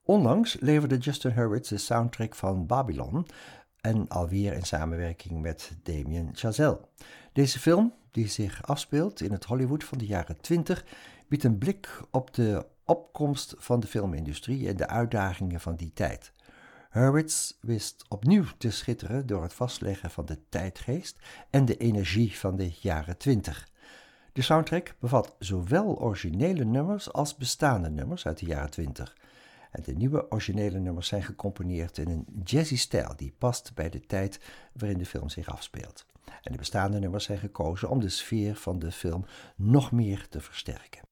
Onlangs leverde Justin Hurwitz de soundtrack van Babylon en alweer in samenwerking met Damien Chazelle. Deze film, die zich afspeelt in het Hollywood van de jaren 20, biedt een blik op de opkomst van de filmindustrie en de uitdagingen van die tijd. Hurwitz wist opnieuw te schitteren door het vastleggen van de tijdgeest en de energie van de jaren 20. De soundtrack bevat zowel originele nummers als bestaande nummers uit de jaren 20. En de nieuwe originele nummers zijn gecomponeerd in een jazzy stijl die past bij de tijd waarin de film zich afspeelt. En de bestaande nummers zijn gekozen om de sfeer van de film nog meer te versterken.